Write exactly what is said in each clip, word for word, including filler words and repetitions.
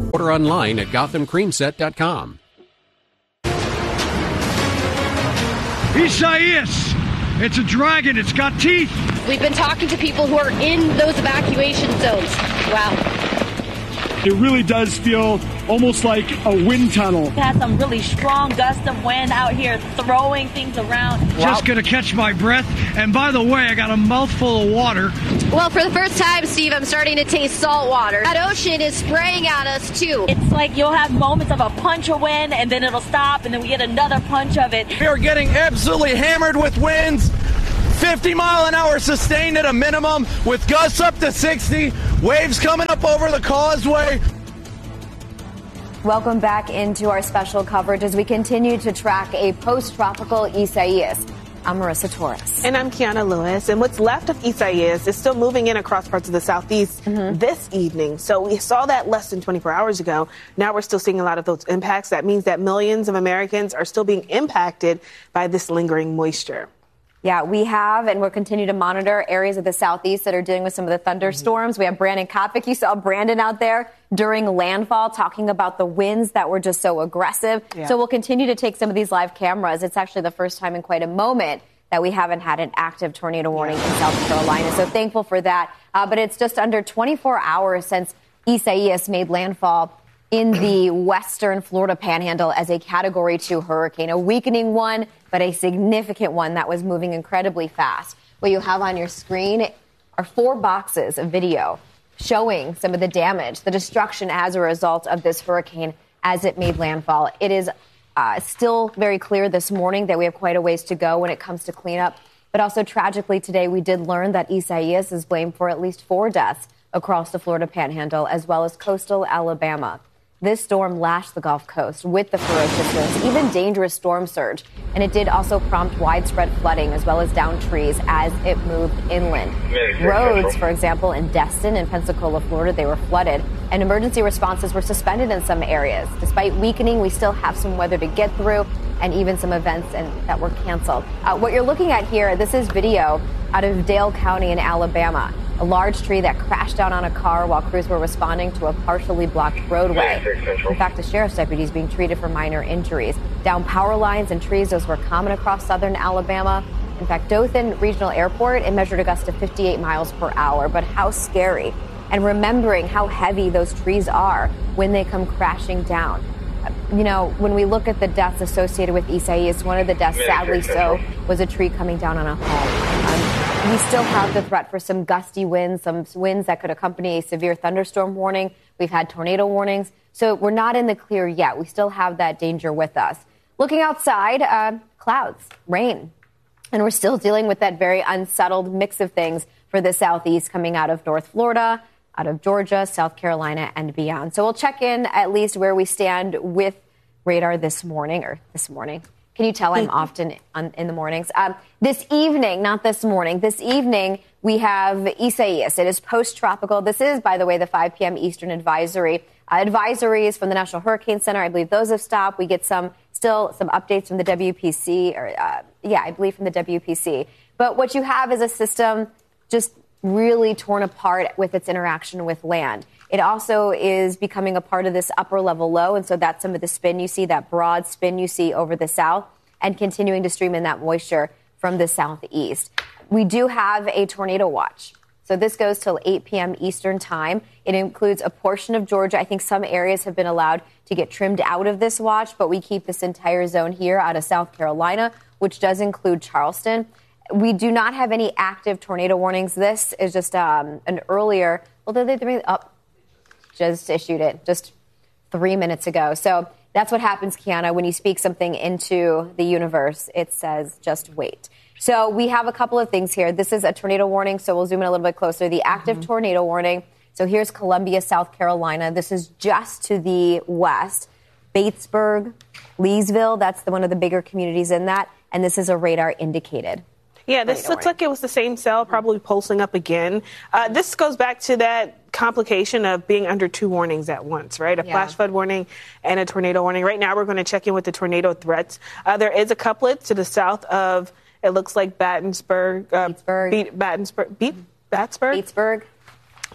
Order online at Gotham Cream Set dot com. Isaias! It's a dragon. It's got teeth. We've been talking to people who are in those evacuation zones. Wow. It really does feel almost like a wind tunnel. It has some really strong gusts of wind out here throwing things around. Just going to catch my breath. And by the way, I got a mouthful of water. Well, for the first time, Steve, I'm starting to taste salt water. That ocean is spraying at us, too. It's like you'll have moments of a punch of wind, and then it'll stop, and then we get another punch of it. We are getting absolutely hammered with winds. fifty mile an hour sustained at a minimum, with gusts up to sixty, waves coming up over the causeway. Welcome back into our special coverage as we continue to track a post-tropical Isaias. I'm Marissa Torres. And I'm Kiana Lewis. And what's left of Isaias is still moving in across parts of the southeast mm-hmm. this evening. So we saw that less than twenty-four hours ago. Now we're still seeing a lot of those impacts. That means that millions of Americans are still being impacted by this lingering moisture. Yeah, we have, and we'll continue to monitor areas of the southeast that are dealing with some of the thunderstorms. Mm-hmm. We have Brandon Kopic. You saw Brandon out there during landfall talking about the winds that were just so aggressive. Yeah. So we'll continue to take some of these live cameras. It's actually the first time in quite a moment that we haven't had an active tornado warning yeah. in South Carolina. So thankful for that. Uh, but it's just under twenty-four hours since Isaias made landfall in the western Florida panhandle as a Category two hurricane, a weakening one, but a significant one that was moving incredibly fast. What you have on your screen are four boxes of video showing some of the damage, the destruction as a result of this hurricane as it made landfall. It is uh, still very clear this morning that we have quite a ways to go when it comes to cleanup. But also tragically today, we did learn that Isaias is blamed for at least four deaths across the Florida panhandle, as well as coastal Alabama. This storm lashed the Gulf Coast with the ferocious winds, even dangerous storm surge. And it did also prompt widespread flooding as well as downed trees as it moved inland. Roads, for example, in Destin and Pensacola, Florida, they were flooded. And emergency responses were suspended in some areas. Despite weakening, we still have some weather to get through and even some events and, that were canceled. Uh, what you're looking at here, this is video out of Dale County in Alabama. A large tree that crashed down on a car while crews were responding to a partially blocked roadway. In fact, the sheriff's deputy is being treated for minor injuries. Down power lines and trees, those were common across southern Alabama. In fact, Dothan Regional Airport, it measured a gust of fifty-eight miles per hour. But how scary. And remembering how heavy those trees are when they come crashing down. You know, when we look at the deaths associated with Isaias, one of the deaths, sadly so, was a tree coming down on a home. Um, we still have the threat for some gusty winds, some winds that could accompany a severe thunderstorm warning. We've had tornado warnings. So we're not in the clear yet. We still have that danger with us. Looking outside, uh, clouds, rain. And we're still dealing with that very unsettled mix of things for the southeast coming out of North Florida, out of Georgia, South Carolina, and beyond. So we'll check in at least where we stand with radar this morning, or this morning. Can you tell I'm often on, in the mornings? Um, this evening, not this morning, this evening we have Isaias. It is post-tropical. This is, by the way, the five p.m. Eastern advisory. Uh, advisories from the National Hurricane Center. I believe those have stopped. We get some, still some updates from the W P C, or uh, yeah, I believe from the W P C. But what you have is a system just really torn apart with its interaction with land. It also is becoming a part of this upper level low, and so that's some of the spin you see, that broad spin you see over the south, and continuing to stream in that moisture from the southeast. We do have a tornado watch. So this goes till eight p.m. Eastern time. It includes a portion of Georgia. I think some areas have been allowed to get trimmed out of this watch, but we keep this entire zone here out of South Carolina, which does include Charleston. We do not have any active tornado warnings. This is just um, an earlier, although they bring up, just issued it just three minutes ago. So that's what happens, Kiana, when you speak something into the universe. It says, just wait. So we have a couple of things here. This is a tornado warning, so we'll zoom in a little bit closer. The active mm-hmm. tornado warning. So here's Columbia, South Carolina. This is just to the west. Batesburg, Leesville, that's the, one of the bigger communities in that. And this is a radar indicated. Yeah, this looks like it was the same cell, probably pulsing up again. Uh, this goes back to that complication of being under two warnings at once, right? A yeah. flash flood warning and a tornado warning. Right now, we're going to check in with the tornado threats. Uh, there is a couplet to the south of, it looks like Battensburg. Uh, Batesburg. Be- Battensburg. Be- Battsburg? Batesburg.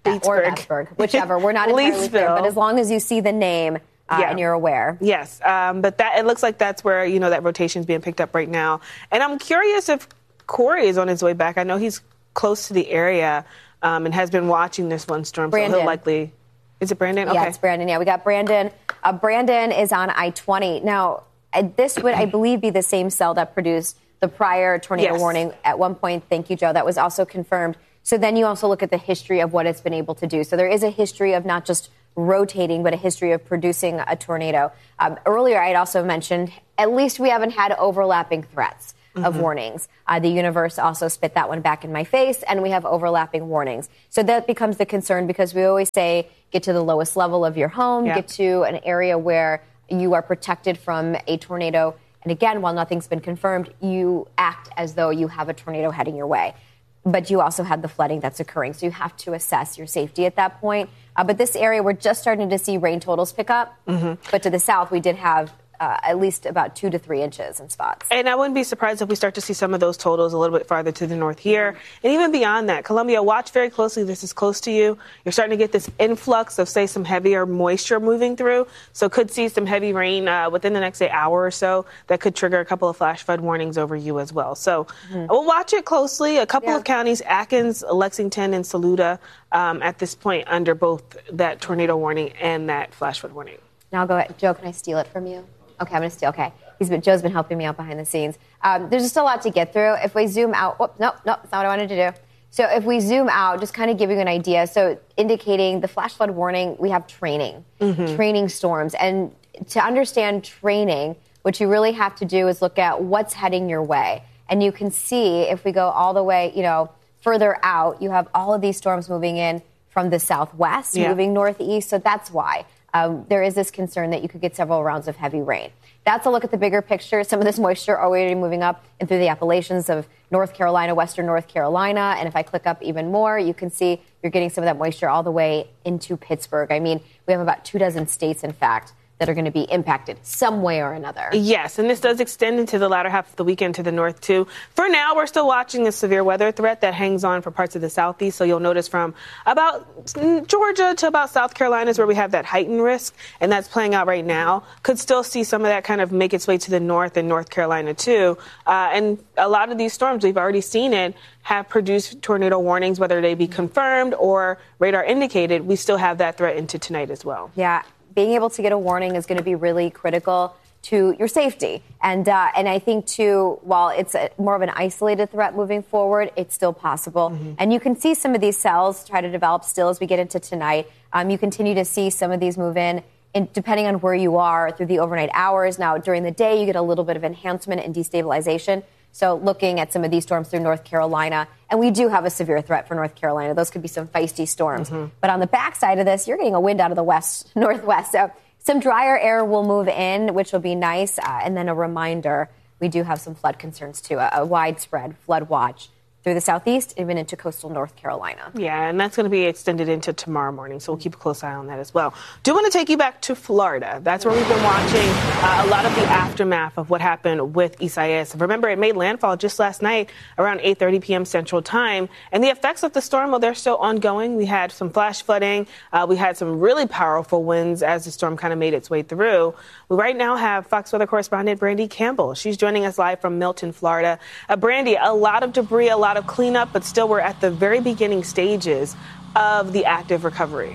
or Batesburg, whichever. We're not entirely clear, but as long as you see the name uh, yeah. and you're aware. Yes, um, but that it looks like that's where, you know, that rotation is being picked up right now. And I'm curious if Corey is on his way back. I know he's close to the area um, and has been watching this one storm. Brandon. So he'll likely... Is it Brandon? Okay. Yeah, it's Brandon. Yeah, we got Brandon. Uh, Brandon is on I twenty. Now, uh, this would, I believe, be the same cell that produced the prior tornado yes. warning at one point. Thank you, Joe. That was also confirmed. So then you also look at the history of what it's been able to do. So there is a history of not just rotating, but a history of producing a tornado. Um, earlier, I had also mentioned at least we haven't had overlapping threats mm-hmm. of warnings. Uh, the universe also spit that one back in my face, and we have overlapping warnings. So that becomes the concern because we always say get to the lowest level of your home, yeah. get to an area where you are protected from a tornado. And again, while nothing's been confirmed, you act as though you have a tornado heading your way. But you also have the flooding that's occurring. So you have to assess your safety at that point. Uh, but this area, we're just starting to see rain totals pick up. Mm-hmm. But to the south, we did have uh, at least about two to three inches in spots. And I wouldn't be surprised if we start to see some of those totals a little bit farther to the north here. And even beyond that, Columbia, watch very closely. This is close to you. You're starting to get this influx of, say, some heavier moisture moving through. So could see some heavy rain uh, within the next, say, hour or so that could trigger a couple of flash flood warnings over you as well. So mm-hmm. we'll watch it closely. A couple yeah. of counties, Atkins, Lexington, and Saluda, um, at this point under both that tornado warning and that flash flood warning. Now go ahead. Joe, can I steal it from you? Okay, I'm going to steal. Okay. He's been, Joe's been helping me out behind the scenes. Um, there's just a lot to get through. If we zoom out, whoops, nope, nope, that's not what I wanted to do. So if we zoom out, just kind of giving you an idea. So indicating the flash flood warning, we have training, mm-hmm. training storms. And to understand training, what you really have to do is look at what's heading your way. And you can see if we go all the way, you know, further out, you have all of these storms moving in from the southwest, yeah. moving northeast. So that's why. Um, there is this concern that you could get several rounds of heavy rain. That's a look at the bigger picture. Some of this moisture already moving up and through the Appalachians of North Carolina, western North Carolina. And if I click up even more, you can see you're getting some of that moisture all the way into Pittsburgh. I mean, we have about two dozen states, in fact, that are going to be impacted some way or another. Yes, and this does extend into the latter half of the weekend to the north, too. For now, we're still watching a severe weather threat that hangs on for parts of the southeast. So you'll notice from about Georgia to about South Carolina is where we have that heightened risk, and that's playing out right now. Could still see some of that kind of make its way to the north and North Carolina, too. Uh, and a lot of these storms, we've already seen it, have produced tornado warnings, whether they be confirmed or radar indicated. We still have that threat into tonight as well. Yeah. Being able to get a warning is going to be really critical to your safety. And uh, and I think, too, while it's a, more of an isolated threat moving forward, it's still possible. Mm-hmm. And you can see some of these cells try to develop still as we get into tonight. Um, you continue to see some of these move in, in, depending on where you are through the overnight hours. Now, during the day, you get a little bit of enhancement and destabilization. So looking at some of these storms through North Carolina, and we do have a severe threat for North Carolina. Those could be some feisty storms. Mm-hmm. But on the backside of this, you're getting a wind out of the west, northwest. So some drier air will move in, which will be nice. Uh, and then a reminder, we do have some flood concerns, too, a, a widespread flood watch through the southeast, even into coastal North Carolina. Yeah, and that's going to be extended into tomorrow morning, so we'll keep a close eye on that as well. Do want to take you back to Florida. That's where we've been watching uh, a lot of the aftermath of what happened with Isaias. Remember, it made landfall just last night around eight thirty p.m. Central Time, and the effects of the storm, well, they're still ongoing. We had some flash flooding. Uh, we had some really powerful winds as the storm kind of made its way through. We right now have Fox Weather correspondent Brandy Campbell. She's joining us live from Milton, Florida. Uh, Brandy, a lot of debris, a lot of cleanup, but still we're at the very beginning stages of the active recovery.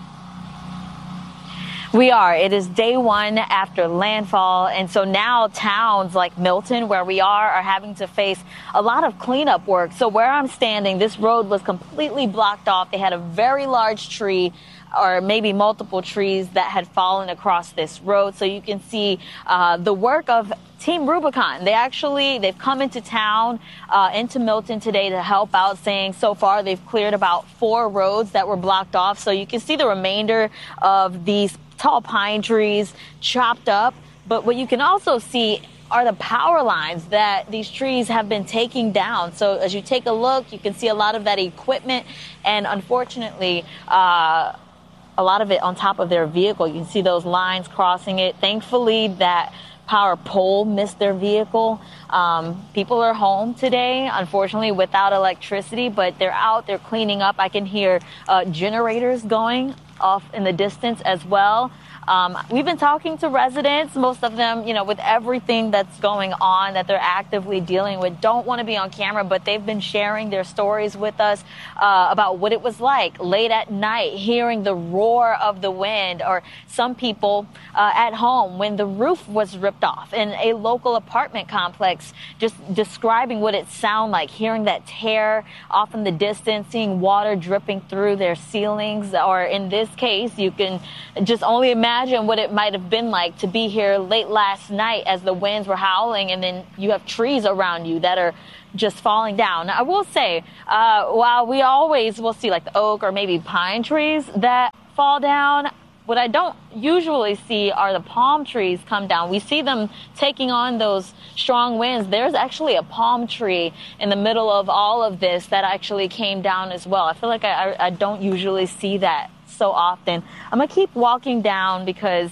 We are. It is day one after landfall. And so now towns like Milton, where we are, are having to face a lot of cleanup work. So where I'm standing, this road was completely blocked off. They had a very large tree, or maybe multiple trees, that had fallen across this road. So you can see uh, the work of Team Rubicon. They actually, they've come into town, uh, into Milton today to help out, saying so far they've cleared about four roads that were blocked off. So you can see the remainder of these tall pine trees chopped up. But what you can also see are the power lines that these trees have been taking down. So as you take a look, you can see a lot of that equipment, and unfortunately, uh, a lot of it on top of their vehicle. You can see those lines crossing it. Thankfully, that power pole missed their vehicle. Um, people are home today, unfortunately, without electricity, but they're out, they're cleaning up. I can hear uh, generators going off in the distance as well. Um, we've been talking to residents, most of them, you know, with everything that's going on that they're actively dealing with, don't want to be on camera, but they've been sharing their stories with us uh, about what it was like late at night, hearing the roar of the wind, or some people uh, at home when the roof was ripped off in a local apartment complex, just describing what it sounded like, hearing that tear off in the distance, seeing water dripping through their ceilings, or in this case, you can just only imagine Imagine what it might have been like to be here late last night as the winds were howling, and then you have trees around you that are just falling down. Now, I will say, uh, while we always will see like the oak or maybe pine trees that fall down, what I don't usually see are the palm trees come down. We see them taking on those strong winds. There's actually a palm tree in the middle of all of this that actually came down as well. I feel like I, I don't usually see that so often. I'm gonna keep walking down because,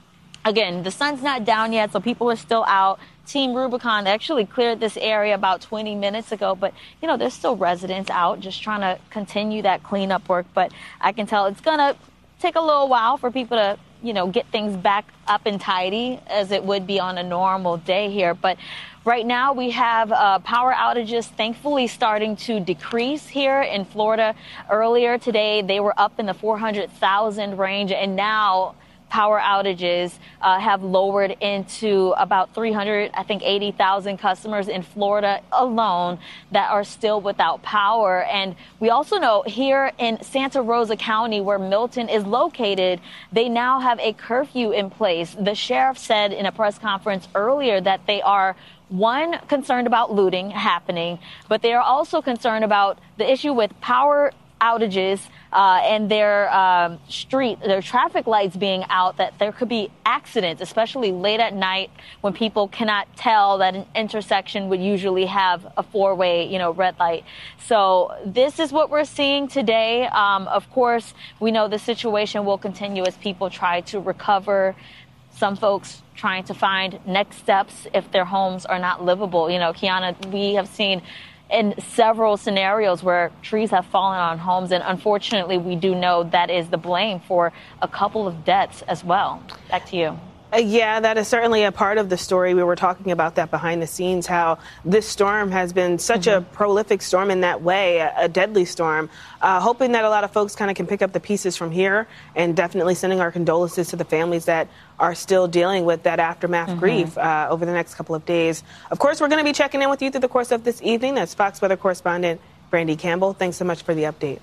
again, the sun's not down yet, so people are still out. Team Rubicon actually cleared this area about twenty minutes ago, but you know, there's still residents out just trying to continue that cleanup work. But I can tell it's gonna take a little while for people to, you know, get things back up and tidy as it would be on a normal day here. But right now we have uh, power outages thankfully starting to decrease here in Florida. Earlier today, they were up in the four hundred thousand range, and now power outages uh, have lowered into about three hundred, I think eighty thousand customers in Florida alone that are still without power. And we also know here in Santa Rosa County, where Milton is located, they now have a curfew in place. The sheriff said in a press conference earlier that they are, one, concerned about looting happening, but they are also concerned about the issue with power outages uh, and their um, street, their traffic lights being out, that there could be accidents, especially late at night when people cannot tell that an intersection would usually have a four-way, you know, red light. So this is what we're seeing today. Um, of course, we know the situation will continue as people try to recover. Some folks trying to find next steps if their homes are not livable. You know, Kiana, we have seen in several scenarios where trees have fallen on homes, and unfortunately, we do know that is the blame for a couple of deaths as well. Back to you. Uh, yeah, that is certainly a part of the story. We were talking about that behind the scenes, how this storm has been such mm-hmm. a prolific storm in that way, a, a deadly storm. Uh, hoping that a lot of folks kind of can pick up the pieces from here, and definitely sending our condolences to the families that are still dealing with that aftermath mm-hmm. grief uh, over the next couple of days. Of course, we're going to be checking in with you through the course of this evening. That's Fox Weather correspondent Brandy Campbell. Thanks so much for the update.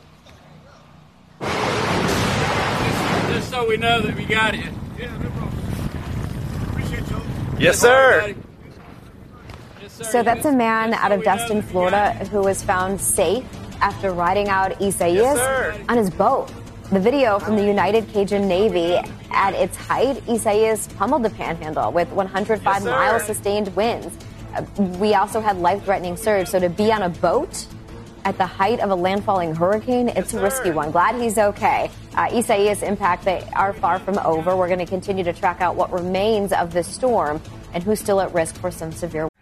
Just so we know that we got it. Yeah, no problem. Yes, sir. So that's a man out of Destin, Florida, who was found safe after riding out Isaias yes, on his boat. The video from the United Cajun Navy, at its height, Isaias pummeled the Panhandle with one hundred five yes, mile sustained winds. Uh, we also had life-threatening surge, so to be on a boat at the height of a landfalling hurricane, it's yes, a risky one. Glad he's okay. Uh, Isaias' impact, they are far from over. We're going to continue to track out what remains of this storm and who's still at risk for some severe